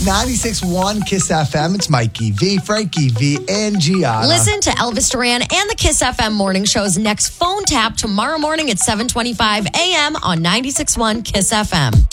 96.1 Kiss FM. It's Mikey V, Frankie V, and Gianna. Listen to Elvis Duran and the Kiss FM morning show's next phone tap tomorrow morning at 7:25 a.m. on 96.1 Kiss FM.